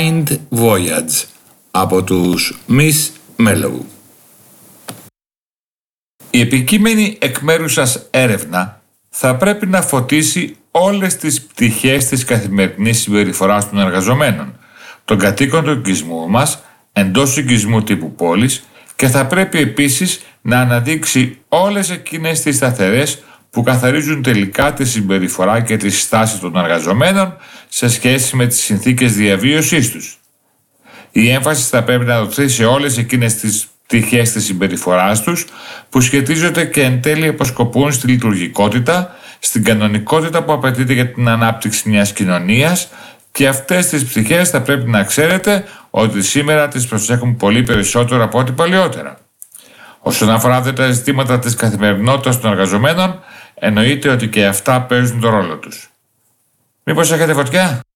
Mind Voyage από τους Miss Mellow. Η επικείμενη εκ μέρους σας έρευνα θα πρέπει να φωτίσει όλες τις πτυχές της καθημερινής συμπεριφοράς των εργαζομένων, των κατοίκων του οικισμού μας, εντός οικισμού τύπου πόλης, και θα πρέπει επίσης να αναδείξει όλες εκείνες τις σταθερές που καθαρίζουν τελικά τη συμπεριφορά και τη στάση των εργαζομένων σε σχέση με τις συνθήκες διαβίωσής τους. Η έμφαση θα πρέπει να δοθεί σε όλες εκείνες τις πτυχές της συμπεριφοράς τους που σχετίζονται και εν τέλει αποσκοπούν στη λειτουργικότητα, στην κανονικότητα που απαιτείται για την ανάπτυξη μιας κοινωνίας, και αυτές τις πτυχές θα πρέπει να ξέρετε ότι σήμερα τις προσέχουν πολύ περισσότερο από ό,τι παλιότερα. Όσον αφορά τα ζητήματα της καθημερινότητας των εργαζομένων, εννοείται ότι και αυτά παίζουν τον ρόλο τους. Μήπως έχετε φωτιά?